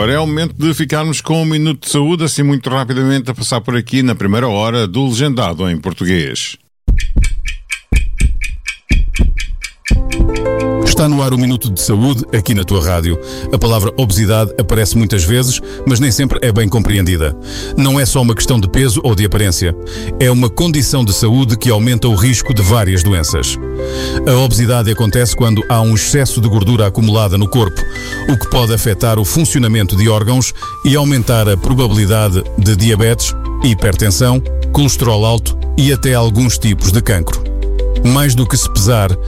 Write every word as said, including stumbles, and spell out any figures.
agora é o momento de ficarmos com um minuto de saúde, assim muito rapidamente a passar por aqui na primeira hora do Legendado em Português. Está no ar o Minuto de Saúde, aqui na tua rádio. A palavra obesidade aparece muitas vezes, mas nem sempre é bem compreendida. Não é só uma questão de peso ou de aparência. É uma condição de saúde que aumenta o risco de várias doenças. A obesidade acontece quando há um excesso de gordura acumulada no corpo, o que pode afetar o funcionamento de órgãos e aumentar a probabilidade de diabetes, hipertensão, colesterol alto e até alguns tipos de cancro. Mais do que se pesar,